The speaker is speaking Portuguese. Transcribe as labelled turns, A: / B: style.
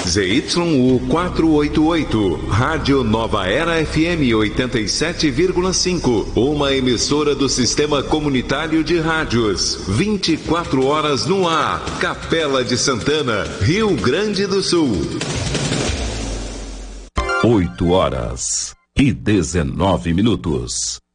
A: ZYU 488, Rádio Nova Era FM 87,5, uma emissora do Sistema Comunitário de Rádios, 24 horas no ar, Capela de Santana, Rio Grande do Sul. 8 horas e 19 minutos.